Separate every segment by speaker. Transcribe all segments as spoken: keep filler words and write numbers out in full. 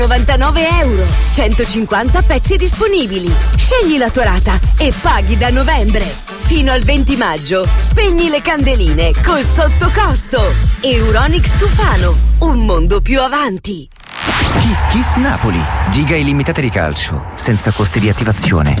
Speaker 1: novantanove euro, centocinquanta pezzi disponibili. Scegli la tua rata e paghi da novembre. Fino al venti maggio spegni le candeline col sottocosto. Euronics Tufano, un mondo più avanti.
Speaker 2: Kiss Kiss Napoli, giga illimitate di calcio, senza costi di attivazione.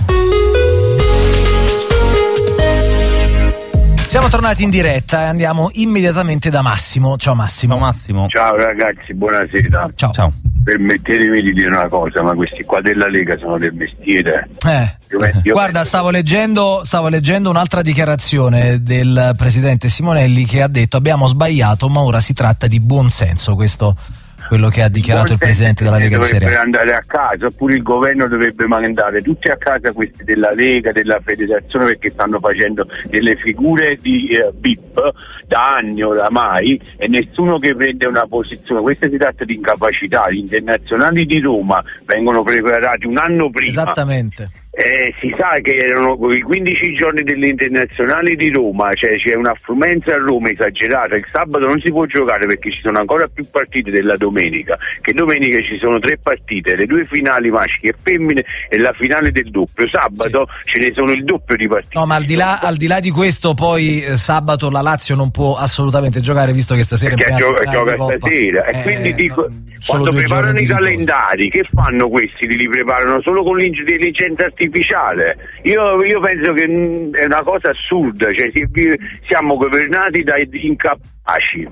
Speaker 3: Siamo tornati in diretta e andiamo immediatamente da Massimo. Ciao Massimo.
Speaker 4: Ciao Massimo.
Speaker 5: Ciao ragazzi, buonasera.
Speaker 3: Ciao. Ciao.
Speaker 5: Permettetemi di dire una cosa, ma questi qua della Lega sono del mestiere.
Speaker 3: Eh.
Speaker 5: Io, io
Speaker 3: Guarda,
Speaker 5: penso...
Speaker 3: stavo leggendo, stavo leggendo un'altra dichiarazione del presidente Simonelli che ha detto: abbiamo sbagliato, ma ora si tratta di buon senso. Questo quello che ha dichiarato il presidente della Lega di Serie A.
Speaker 5: Dovrebbe andare a casa, oppure il governo dovrebbe mandare tutti a casa questi della Lega, della federazione, perché stanno facendo delle figure di eh, B I P da anni oramai e nessuno che prende una posizione. Questo si tratta di incapacità. Gli internazionali di Roma vengono preparati un anno prima.
Speaker 3: Esattamente.
Speaker 5: Eh, si sa che erano i quindici giorni delle internazionali di Roma, cioè c'è un'affluenza a Roma esagerata. Il sabato non si può giocare perché ci sono ancora più partite della domenica, che domenica ci sono tre partite, le due finali maschi e femmine e la finale del doppio. Sabato sì. Ce ne sono il doppio di partite.
Speaker 3: No, ma al di là, al di là di questo, poi eh, sabato la Lazio non può assolutamente giocare, visto che stasera
Speaker 5: perché
Speaker 3: è
Speaker 5: gioca, gioca
Speaker 3: Coppa.
Speaker 5: stasera e
Speaker 3: eh,
Speaker 5: quindi dico,
Speaker 3: solo
Speaker 5: quando preparano i calendari, che fanno questi? Li preparano solo con l'intelligenza artificiale. Io, io penso che mh, è una cosa assurda, cioè si, siamo governati da incapaci.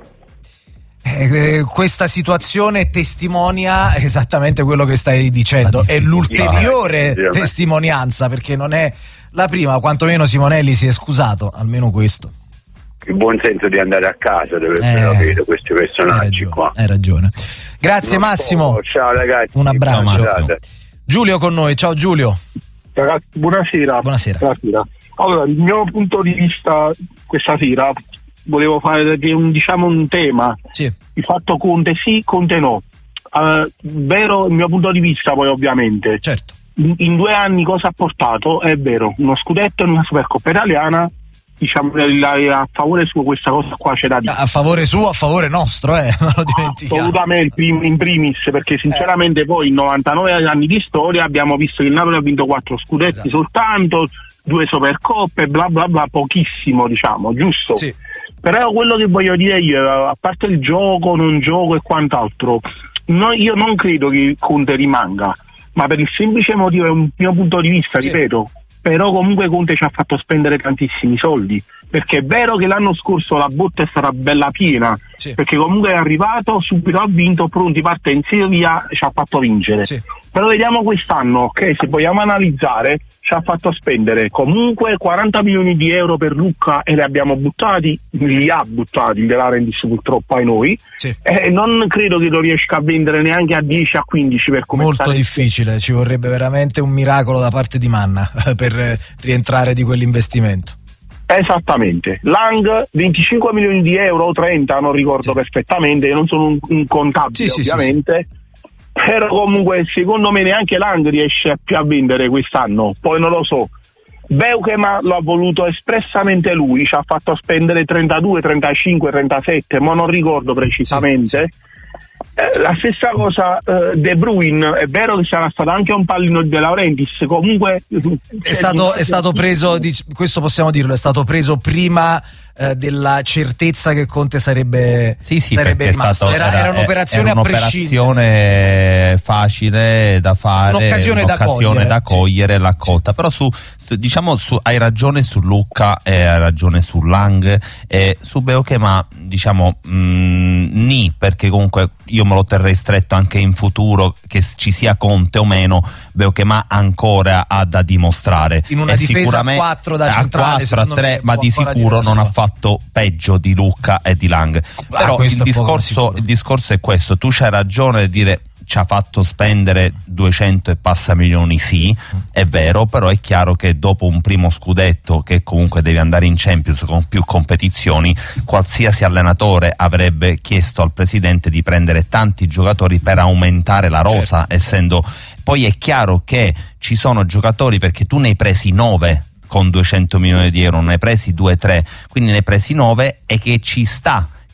Speaker 3: Eh, questa situazione testimonia esattamente quello che stai dicendo, è l'ulteriore
Speaker 5: no,
Speaker 3: testimonianza, perché non è la prima, quantomeno Simonelli si è scusato, almeno questo.
Speaker 5: Il buon senso di andare a casa dovrebbero
Speaker 3: eh,
Speaker 5: avere questi personaggi
Speaker 3: hai ragione,
Speaker 5: qua.
Speaker 3: Hai ragione. Grazie non Massimo.
Speaker 5: So. Ciao ragazzi.
Speaker 3: Un abbraccio. Giulio con noi, ciao Giulio.
Speaker 6: Ragazzi, buonasera.
Speaker 3: Buonasera.
Speaker 6: Buonasera. Allora, il mio punto di vista questa sera volevo fare un, diciamo un tema.
Speaker 3: Sì.
Speaker 6: Il fatto Conte sì, Conte no. Uh, vero il mio punto di vista, poi ovviamente.
Speaker 3: Certo.
Speaker 6: In, in due anni cosa ha portato? È vero, uno scudetto e una Supercoppa italiana. Diciamo a favore suo questa cosa qua c'è da dire.
Speaker 3: A favore suo, a favore nostro, eh, non lo dimentichiamo.
Speaker 6: Assolutamente, in primis, perché sinceramente eh. poi in novantanove anni di storia abbiamo visto che il Napoli ha vinto quattro scudetti esatto. soltanto, due Supercoppe, bla bla bla, pochissimo, diciamo, giusto?
Speaker 3: Sì.
Speaker 6: Però quello che voglio dire io, a parte il gioco, non gioco e quant'altro, no, io non credo che Conte rimanga, ma per il semplice motivo, è un mio punto di vista, sì. ripeto, però comunque Conte ci ha fatto spendere tantissimi soldi, perché è vero che l'anno scorso la botte è stata bella piena, sì. perché comunque è arrivato, subito ha vinto, pronti, partenze via, ci ha fatto vincere. Sì. Però vediamo quest'anno, ok, se vogliamo analizzare, ci ha fatto spendere comunque quaranta milioni di euro per Lucca e li abbiamo buttati, li ha buttati, De Laurentiis purtroppo ai noi, sì. e non credo che lo riesca a vendere neanche a dieci a quindici per come
Speaker 3: molto difficile, ci vorrebbe veramente un miracolo da parte di Manna per rientrare di quell'investimento.
Speaker 6: Esattamente. Lang venticinque milioni di euro o trenta, non ricordo sì. perfettamente, io non sono un, un contabile sì, ovviamente sì, sì. Però comunque secondo me neanche Lang riesce più a vendere quest'anno, poi non lo so. Beukema lo ha voluto espressamente lui, ci ha fatto spendere trentadue, trentacinque, trentasette, ma non ricordo precisamente. Sì, sì. Eh, la stessa cosa eh, De Bruyne, è vero che sarà stato anche un pallino di De Laurentiis, comunque
Speaker 3: è stato, è stato preso, questo possiamo dirlo, è stato preso prima eh, della certezza che Conte sarebbe,
Speaker 4: sì, sì,
Speaker 3: sarebbe rimasto.
Speaker 4: Stato,
Speaker 3: era, era, era un'operazione
Speaker 4: era
Speaker 3: a prescindere,
Speaker 4: un'operazione facile da fare,
Speaker 3: un'occasione,
Speaker 4: un'occasione
Speaker 3: da cogliere,
Speaker 4: da cogliere sì. l'ha cotta, però su, su diciamo su, hai ragione su Lucca e hai ragione su Lang e su Beukema, diciamo mh, ni, perché comunque io me lo terrei stretto anche in futuro, che ci sia Conte o meno, Beukema ancora ha da dimostrare
Speaker 3: in una
Speaker 4: e
Speaker 3: difesa a quattro da centrale,
Speaker 4: a quattro a tre, ma di sicuro non ha fatto peggio di Lucca e di Lang. Ah, però il discorso, il discorso è questo, tu c'hai ragione di dire ci ha fatto spendere duecento e passa milioni, sì, è vero, però è chiaro che dopo un primo scudetto che comunque devi andare in Champions con più competizioni, qualsiasi allenatore avrebbe chiesto al presidente di prendere tanti giocatori per aumentare la rosa, certo. essendo poi è chiaro che ci sono giocatori, perché tu ne hai presi nove con duecento milioni di euro, ne hai presi due tre, quindi ne hai presi nove e che ci sta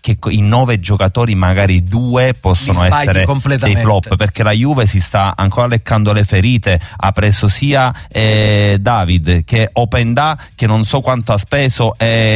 Speaker 4: che in nove giocatori magari due possono essere dei flop, perché la Juve si sta ancora leccando le ferite, ha preso sia eh, David che Openda, che non so quanto ha speso,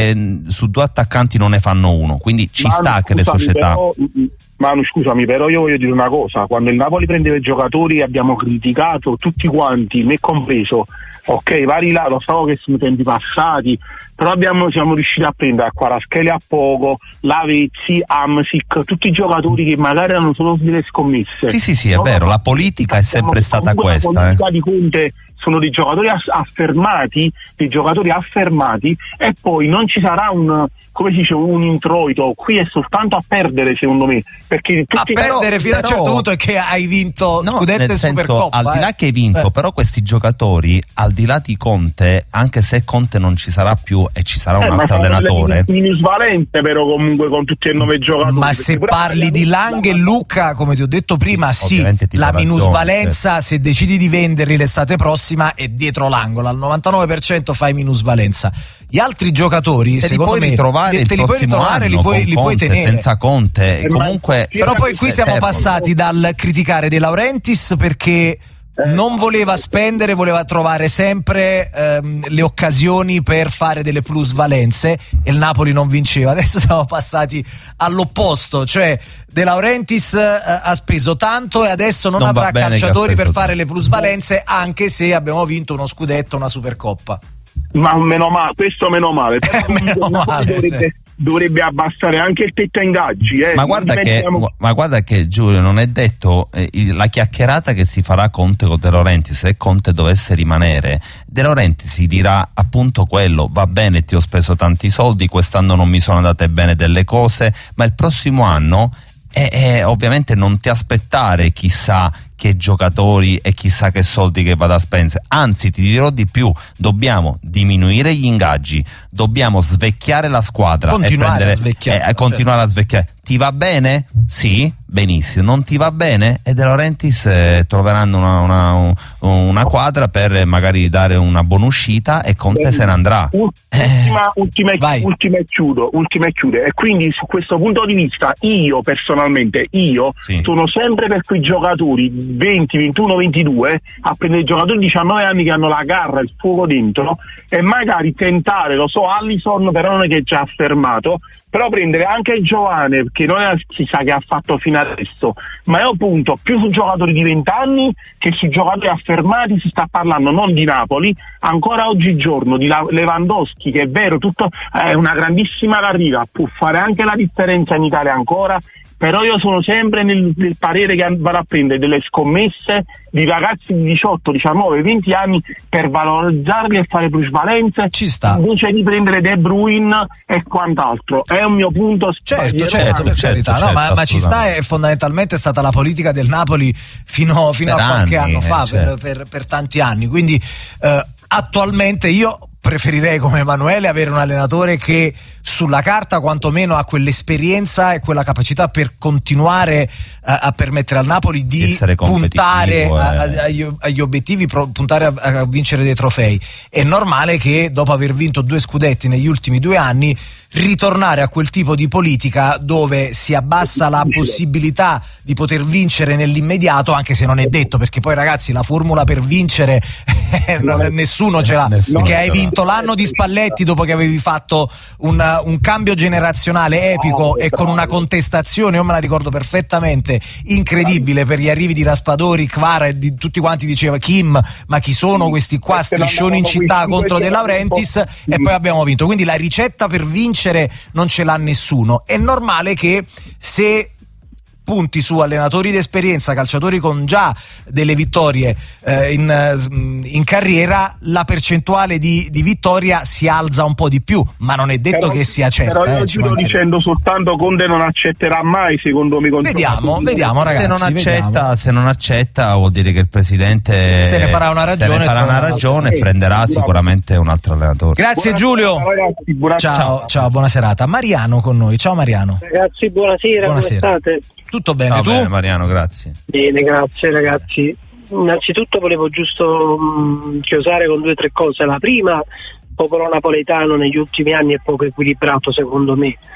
Speaker 4: e su due attaccanti non ne fanno uno, quindi ci Manu, sta che le società
Speaker 6: però, Manu scusami, però io voglio dire una cosa: quando il Napoli prendeva i giocatori abbiamo criticato tutti quanti, me compreso, ok, vari là, lo so che sono tempi passati, però abbiamo, siamo riusciti a prendere a Kvaratskhelia a poco, Lavezzi, Hamsik, tutti i giocatori che magari erano solo delle scommesse.
Speaker 4: Sì sì sì, è no, vero, la politica è sempre stata questa.
Speaker 6: La politica
Speaker 4: eh.
Speaker 6: di Conte sono dei giocatori affermati, dei giocatori affermati, e poi non ci sarà un, come si dice, un introito. Qui è soltanto a perdere, secondo me, perché tutti
Speaker 3: a perdere fino però, a un certo punto è che hai vinto no, scudetto e Supercoppa.
Speaker 4: Al di là
Speaker 3: eh.
Speaker 4: che hai vinto,
Speaker 3: eh.
Speaker 4: però questi giocatori, al di là di Conte, anche se Conte non ci sarà più e ci sarà eh, un altro allenatore,
Speaker 6: minusvalenze però comunque con tutti e nove giocatori.
Speaker 3: Ma se parli di Lang e Luca, come ti ho detto prima, sì, la minusvalenza ragione, se decidi di venderli l'estate prossima è dietro l'angolo, al novantanove per cento fai minusvalenza. Gli altri giocatori,
Speaker 4: te
Speaker 3: secondo
Speaker 4: li puoi
Speaker 3: me,
Speaker 4: ritrovare
Speaker 3: te li puoi ritrovare, li puoi, li puoi tenere
Speaker 4: senza Conte. Comunque,
Speaker 3: però poi qui siamo passati dal criticare De Laurentiis perché non voleva spendere, voleva trovare sempre ehm, le occasioni per fare delle plusvalenze, e il Napoli non vinceva. Adesso siamo passati all'opposto, cioè De Laurentiis eh, ha speso tanto e adesso non, non avrà calciatori per fare le plusvalenze, anche se abbiamo vinto uno scudetto, una Supercoppa.
Speaker 6: Ma meno male, questo meno male, però
Speaker 3: meno male
Speaker 6: dovrebbe,
Speaker 3: sì.
Speaker 6: dovrebbe abbassare anche il tetto a ingaggi. Eh.
Speaker 4: Ma, guarda che, ma guarda che Giulio, non è detto eh, la chiacchierata che si farà Conte con De Laurentiis, se Conte dovesse rimanere, De Laurentiis si dirà appunto quello: va bene, ti ho speso tanti soldi, quest'anno non mi sono andate bene delle cose, ma il prossimo anno eh, eh, ovviamente non ti aspettare chissà che giocatori e chissà che soldi che vada a spendere, anzi ti dirò di più, dobbiamo diminuire gli ingaggi, dobbiamo svecchiare la squadra,
Speaker 3: continuare
Speaker 4: e prendere,
Speaker 3: a svecchiare,
Speaker 4: eh, continuare a svecchiare. Ti va bene? Sì, benissimo. Non ti va bene? E De Laurentiis eh, troveranno una, una, una quadra per magari dare una buona uscita e Conte se ne andrà.
Speaker 6: Ultima, eh. ultima, ultima e chiudo, ultima e chiudo. E quindi su questo punto di vista io personalmente, io sì. sono sempre per quei giocatori venti, ventuno, ventidue a prendere giocatori di diciannove anni che hanno la garra, il fuoco dentro, e magari tentare, lo so, Alisson però non è che è già affermato, però prendere anche Giovane, che non è, si sa che ha fatto fino adesso, ma io punto più su giocatori di venti anni che su giocatori affermati. Si sta parlando non di Napoli, ancora oggigiorno di Lewandowski, che è vero, tutto è una grandissima carriera, può fare anche la differenza in Italia ancora, però io sono sempre nel, nel parere che vado a prendere delle scommesse di ragazzi di diciotto, diciannove, venti anni per valorizzarli e fare plusvalenze,
Speaker 3: ci sta,
Speaker 6: invece di prendere De Bruyne e quant'altro. È un mio punto.
Speaker 3: Certo, certo, per carità, no, ma, ma ci sta, è fondamentalmente stata la politica del Napoli fino, fino a qualche anni, anno fa, eh, certo. per, per, per tanti anni. Quindi eh, attualmente io preferirei, come Emanuele, avere un allenatore che sulla carta quantomeno ha quell'esperienza e quella capacità per continuare uh, a permettere al Napoli di puntare
Speaker 4: eh.
Speaker 3: a, a, agli, agli obiettivi, pro, puntare a, a vincere dei trofei. È normale che dopo aver vinto due scudetti negli ultimi due anni ritornare a quel tipo di politica dove si abbassa la possibilità di poter vincere nell'immediato, anche se non è detto, perché poi ragazzi la formula per vincere non, nessuno ce l'ha, perché hai vinto l'anno di Spalletti dopo che avevi fatto un, un cambio generazionale epico e con una contestazione, io me la ricordo perfettamente, incredibile, per gli arrivi di Raspadori, Kvara e di tutti quanti diceva Kim, ma chi sono questi qua striscioni in città contro De Laurentiis, e poi abbiamo vinto. Quindi la ricetta per vincere non ce l'ha nessuno. È normale che se punti su allenatori d'esperienza, calciatori con già delle vittorie eh, in, in carriera, la percentuale di, di vittoria si alza un po' di più, ma non è detto
Speaker 6: però,
Speaker 3: che sia certa.
Speaker 6: Però io
Speaker 3: eh,
Speaker 6: sto dicendo soltanto Conte non accetterà mai, secondo me.
Speaker 3: Vediamo, vediamo ragazzi.
Speaker 4: Se non accetta,
Speaker 3: vediamo.
Speaker 4: se non accetta vuol dire che il presidente
Speaker 3: se ne farà una ragione,
Speaker 4: se ne farà una ragione e prenderà sicuramente un altro allenatore.
Speaker 3: Grazie buona Giulio.
Speaker 6: Serata, ragazzi, buona
Speaker 3: ciao,
Speaker 6: ciao,
Speaker 3: ciao, buona serata. Mariano con noi. Ciao Mariano.
Speaker 7: Ragazzi, buonasera,
Speaker 3: buonasera.
Speaker 7: come state?
Speaker 3: Tutto bene,
Speaker 4: Ciao,
Speaker 3: tu?
Speaker 4: Bene, Mariano, grazie.
Speaker 7: Bene, grazie ragazzi. Innanzitutto volevo giusto mh, chiosare con due o tre cose. La prima, il popolo napoletano negli ultimi anni è poco equilibrato secondo me.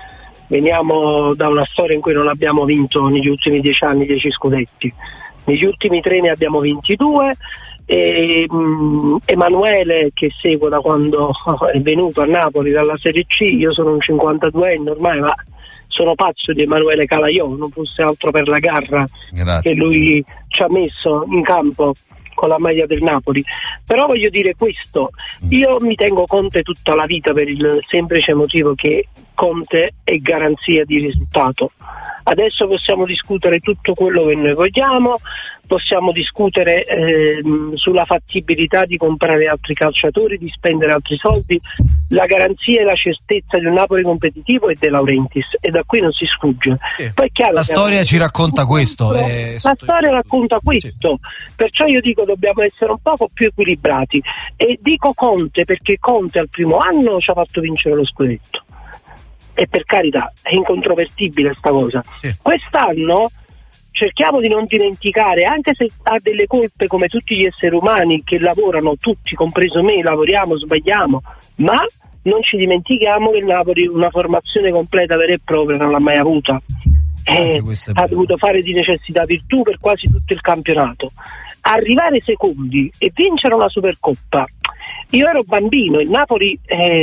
Speaker 7: veniamo da una storia in cui non abbiamo vinto negli ultimi dieci anni dieci scudetti, negli ultimi tre ne abbiamo vinti due. E, um, Emanuele, che seguo da quando è venuto a Napoli dalla Serie C, io sono un cinquantaduenne ormai, ma sono pazzo di Emanuele Calaiò, non fosse altro per la garra Grazie. Che lui ci ha messo in campo con la maglia del Napoli. Però voglio dire questo, io mi tengo Conte tutta la vita per il semplice motivo che Conte è garanzia di risultato. Adesso possiamo discutere tutto quello che noi vogliamo, possiamo discutere eh, sulla fattibilità di comprare altri calciatori, di spendere altri soldi. La garanzia e la certezza di un Napoli competitivo è De Laurentiis e da qui non si sfugge.
Speaker 3: Sì. Poi è chiaro, la storia ci racconta questo.
Speaker 7: Eh, la storia racconta questo, sì. Perciò io dico dobbiamo essere un poco più equilibrati e dico Conte perché Conte al primo anno ci ha fatto vincere lo scudetto. E per carità è incontrovertibile sta cosa. Sì. Quest'anno cerchiamo di non dimenticare, anche se ha delle colpe come tutti gli esseri umani che lavorano, tutti compreso me, lavoriamo, sbagliamo, ma non ci dimentichiamo che il Napoli una formazione completa vera e propria non l'ha mai avuta. Eh, ha dovuto fare di necessità virtù per quasi tutto il campionato. Arrivare secondi e vincere una Supercoppa. Io ero bambino, il Napoli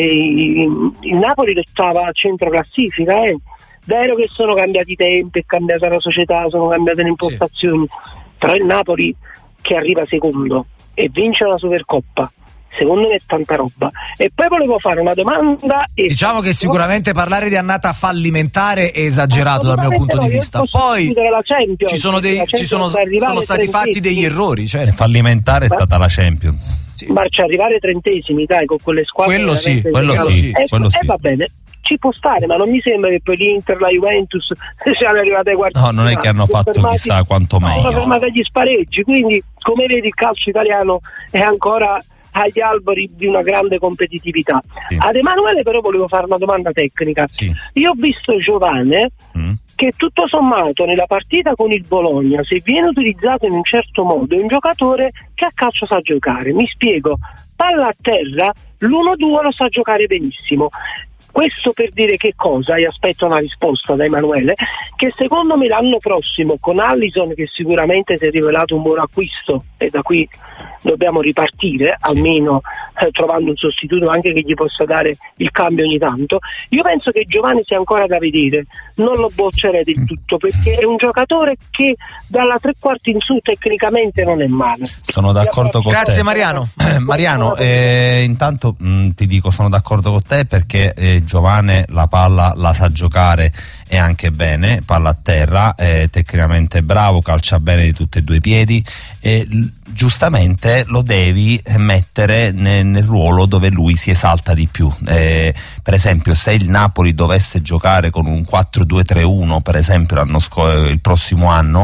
Speaker 7: eh, il Napoli lottava a centro classifica, eh. Vero che sono cambiati i tempi, è cambiata la società, sono cambiate le impostazioni, sì. Però il Napoli che arriva secondo e vince la Supercoppa, secondo me è tanta roba. E poi volevo fare una domanda.
Speaker 3: Diciamo che sicuramente parlare di annata fallimentare è esagerato dal mio punto di vista. Poi ci sono, dei, ci sono, sono stati fatti degli errori. Cioè.
Speaker 4: Fallimentare è stata la Champions.
Speaker 7: Sì. Ma ci arrivare trentesimi, dai, con quelle squadre.
Speaker 3: Quello sì, quello sì,
Speaker 7: eh,
Speaker 3: quello
Speaker 7: eh,
Speaker 3: sì.
Speaker 7: Va bene. Ci può stare, ma non mi sembra che poi l'Inter, la Juventus siano arrivate ai quarti.
Speaker 4: No, non è che hanno fatto fermati, chissà quanto meglio.
Speaker 7: Sono fermati agli spareggi, quindi come vedi il calcio italiano è ancora agli albori di una grande competitività. Sì. Ad Emanuele però volevo fare una domanda tecnica.
Speaker 4: Sì.
Speaker 7: Io ho visto Giovane mm. che tutto sommato nella partita con il Bologna, se viene utilizzato in un certo modo, è un giocatore che a calcio sa giocare. Mi spiego, palla a terra, l'uno due lo sa giocare benissimo. Questo per dire che cosa? E aspetto una risposta da Emanuele, che secondo me l'anno prossimo con Alisson, che sicuramente si è rivelato un buon acquisto e da qui dobbiamo ripartire, almeno eh, trovando un sostituto anche che gli possa dare il cambio ogni tanto. Io penso che Giovanni sia ancora da vedere, non lo boccerei del tutto perché è un giocatore che dalla tre quarti in su tecnicamente non è male.
Speaker 4: Sono d'accordo con te.
Speaker 3: Grazie Mariano.
Speaker 4: Eh, Mariano, eh, intanto mh, ti dico sono d'accordo con te perché eh, Giovane la palla la sa giocare e anche bene, palla a terra, è tecnicamente bravo, calcia bene di tutti e due i piedi e giustamente lo devi mettere nel, nel ruolo dove lui si esalta di più. Eh, per esempio se il Napoli dovesse giocare con un quattro due tre uno per esempio l'anno sc- il prossimo anno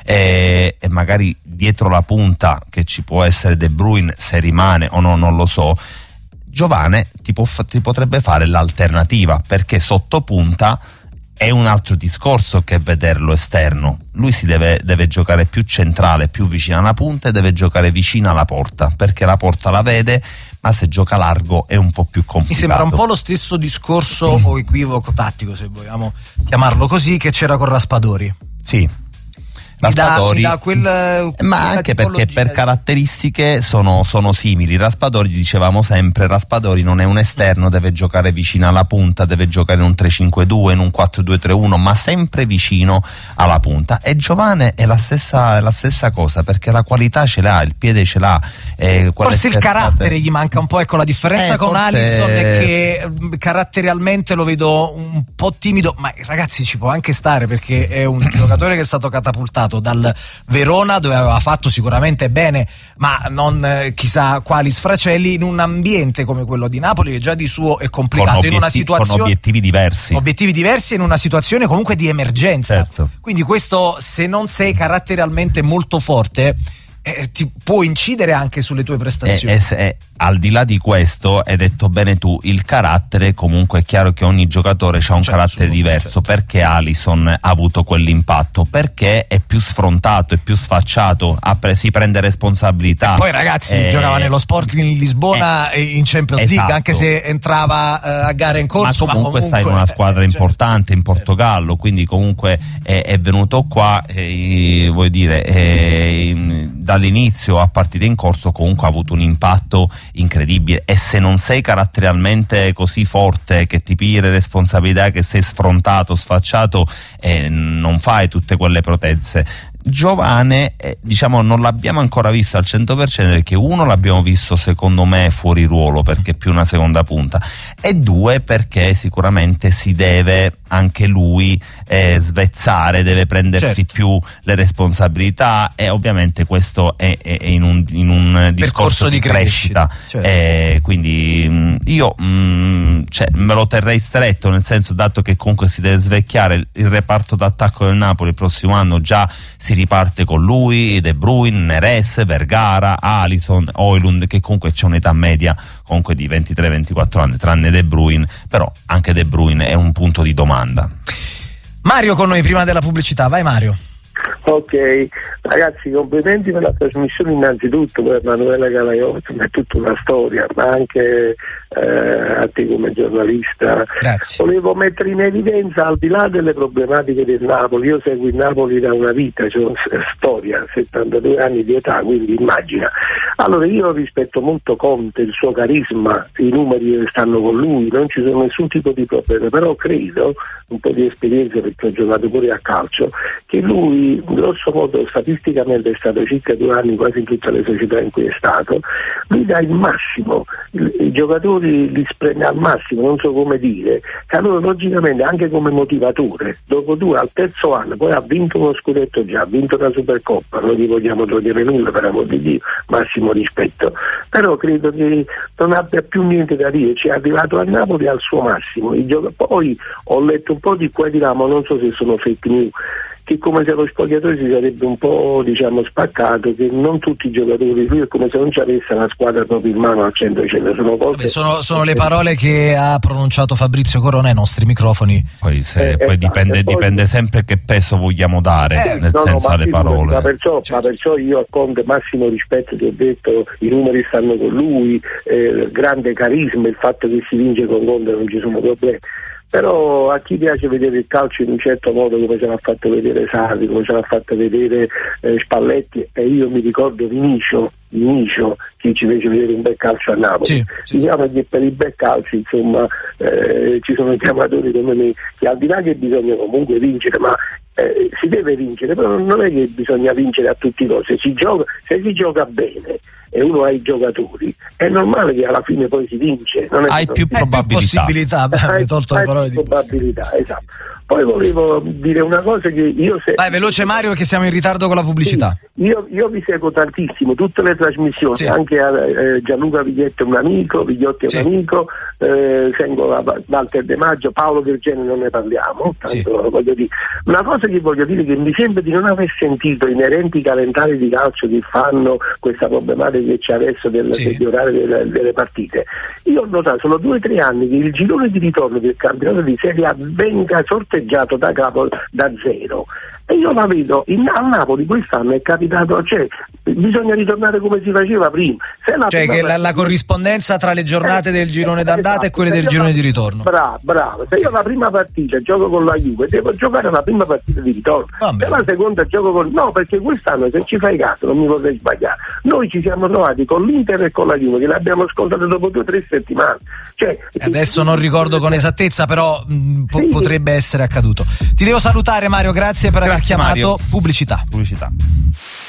Speaker 4: eh, e magari dietro la punta che ci può essere De Bruyne se rimane o no non lo so, Giovane ti, può, ti potrebbe fare l'alternativa perché sotto punta è un altro discorso che vederlo esterno. Lui si deve, deve giocare più centrale, più vicino alla punta e deve giocare vicino alla porta perché la porta la vede, ma se gioca largo è un po' più complicato.
Speaker 3: Mi sembra un po' lo stesso discorso o equivoco tattico, se vogliamo chiamarlo così, che c'era con Raspadori.
Speaker 4: Sì.
Speaker 3: Raspadori, mi dà, mi dà quel,
Speaker 4: ma anche perché per caratteristiche sono, sono simili. Raspadori, dicevamo sempre, Raspadori non è un esterno, deve giocare vicino alla punta, deve giocare in un tre cinque due, in un quattro due tre uno, ma sempre vicino alla punta. E Giovane è la stessa, è la stessa cosa perché la qualità ce l'ha, il piede ce l'ha. Eh,
Speaker 3: forse il carattere gli manca un po', ecco la differenza eh, con forse... Alisson è che caratterialmente lo vedo un po' timido, ma ragazzi ci può anche stare perché è un giocatore che è stato catapultato dal Verona dove aveva fatto sicuramente bene ma non eh, chissà quali sfracelli in un ambiente come quello di Napoli che già di suo è complicato,
Speaker 4: con
Speaker 3: in una situazione
Speaker 4: con obiettivi diversi
Speaker 3: obiettivi diversi in una situazione comunque di emergenza,
Speaker 4: certo.
Speaker 3: Quindi questo, se non sei caratterialmente molto forte, eh, ti può incidere anche sulle tue prestazioni.
Speaker 4: E, e se, al di là di questo, hai detto bene tu, il carattere, comunque è chiaro che ogni giocatore ha un certo, carattere diverso. Certo. Perché Alisson ha avuto quell'impatto? Perché è più sfrontato, è più sfacciato, pre- si prende responsabilità.
Speaker 3: E poi ragazzi, eh, giocava nello Sporting in Lisbona e eh, in Champions esatto. League, anche se entrava eh, a gare in corso.
Speaker 4: Ma comunque, ma comunque sta in una squadra eh, importante in Portogallo, quindi comunque è, è venuto qua, eh, vuoi dire, eh, dall'inizio a partire in corso comunque ha avuto un impatto incredibile, e se non sei caratterialmente così forte che ti pigli le responsabilità, che sei sfrontato, sfacciato, eh, non fai tutte quelle protezze. Giovane, eh, diciamo, non l'abbiamo ancora visto al cento per cento, perché uno l'abbiamo visto secondo me fuori ruolo, perché è più una seconda punta, e due perché sicuramente si deve anche lui eh, svezzare, deve prendersi certo. più le responsabilità, e ovviamente questo è, è, è in un, in un discorso di, di crescita, crescita. Certo. Eh, quindi mh, io mh, cioè, me lo terrei stretto, nel senso, dato che comunque si deve svecchiare il, il reparto d'attacco del Napoli il prossimo anno, già si riparte con lui, De Bruyne, Neres, Vergara, Alisson, Højlund, che comunque c'è un'età media comunque di ventitré ventiquattro anni, tranne De Bruyne, però anche De Bruyne è un punto di domanda.
Speaker 3: Mario con noi prima della pubblicità, vai Mario.
Speaker 8: Ok, ragazzi, complimenti per la trasmissione innanzitutto, per Emanuele Calaiotto, è tutta una storia, ma anche eh, a te come giornalista.
Speaker 3: Grazie.
Speaker 8: Volevo mettere in evidenza, al di là delle problematiche del Napoli, io seguo il Napoli da una vita, cioè storia, settantadue anni di età, quindi immagina. Allora io rispetto molto Conte, il suo carisma, i numeri stanno con lui, non ci sono nessun tipo di problema, però credo, un po' di esperienza perché ho giocato pure a calcio, che lui grosso modo statisticamente è stato circa due anni quasi in tutte le società in cui è stato, lui dà il massimo, i giocatori li spreme al massimo, non so come dire, che allora logicamente anche come motivatore, dopo due al terzo anno, poi ha vinto uno scudetto già, ha vinto la Supercoppa, non gli vogliamo togliere nulla per amor di Dio, massimo rispetto, però credo che non abbia più niente da dire, ci è arrivato a Napoli al suo massimo. I gioca- poi ho letto un po' di qua e di là, ma non so se sono fake news, che come se lo spogliatoio si sarebbe un po' diciamo spaccato, che non tutti i giocatori, lui è come se non ci avesse la squadra proprio in mano al cento per cento. Sono,
Speaker 3: Vabbè, sono, sono le parole che ha pronunciato Fabrizio Corona ai nostri microfoni.
Speaker 4: Poi, se,
Speaker 8: eh,
Speaker 4: poi
Speaker 8: esatto,
Speaker 4: dipende,
Speaker 8: poi,
Speaker 4: dipende sempre che peso vogliamo dare eh, nel
Speaker 8: no,
Speaker 4: senso
Speaker 8: no,
Speaker 4: alle parole.
Speaker 8: Ma perciò,
Speaker 3: certo.
Speaker 8: ma perciò io a Conte massimo rispetto, ti ho detto, i numeri stanno con lui, eh, grande carisma, il fatto che si vince con Conte non ci sono problemi. Però a chi piace vedere il calcio in un certo modo, come ce l'ha fatto vedere Sarri, come ce l'ha fatto vedere eh, Spalletti, e io mi ricordo Vinicio, Vinicio che ci fece vedere un bel calcio a Napoli.
Speaker 3: Sì, sì.
Speaker 8: Diciamo che per i bel calci insomma eh, ci sono chiamatori come me, che al di là che bisogna comunque vincere, ma eh, si deve vincere, però non è che bisogna vincere a tutti i costi, se si gioca, se si gioca bene e uno ha i giocatori, è normale che alla fine poi si vince, non è
Speaker 4: hai più probabilità,
Speaker 3: possibilità, beh, hai tolto le parole di
Speaker 8: probabilità, esatto. Poi volevo dire una cosa che io se...
Speaker 3: Vai veloce Mario che siamo in ritardo con la pubblicità.
Speaker 8: Sì, io, io vi seguo tantissimo, tutte le trasmissioni, sì. Anche eh, Gianluca Viglietti è un amico, Vigliotti è sì. un amico, eh, seguo la, Walter De Maggio, Paolo Del Genere non ne parliamo, tanto sì. voglio dire. Una cosa che voglio dire che mi sembra di non aver sentito inerenti calendari di calcio che fanno questa problematica che c'è adesso del, sì. degli orari delle, delle partite. Io ho notato, sono due o tre anni che il girone di ritorno del campionato di Serie A venga sorteggiato da capo, da zero. E io la vedo, in, a Napoli quest'anno è capitato, cioè bisogna ritornare come si faceva prima. Se la
Speaker 3: cioè
Speaker 8: prima
Speaker 3: che
Speaker 8: partita,
Speaker 3: la, la corrispondenza tra le giornate eh, del girone d'andata esatto, e quelle del girone la, di ritorno.
Speaker 8: Bravo, bravo. Se io la prima partita gioco con la Juve, devo giocare la prima partita di ritorno.
Speaker 3: Vabbè.
Speaker 8: Se la seconda gioco con... No, perché quest'anno, se ci fai caso, non mi vorrei sbagliare, noi ci siamo trovati con l'Inter e con la Juve, che l'abbiamo scontato dopo due o tre settimane. Cioè,
Speaker 3: adesso non ricordo con esattezza, però mh, po-
Speaker 8: sì.
Speaker 3: potrebbe essere accaduto. Ti devo salutare Mario, grazie per aver chiamato.
Speaker 4: Mario.
Speaker 3: Pubblicità.
Speaker 4: Pubblicità.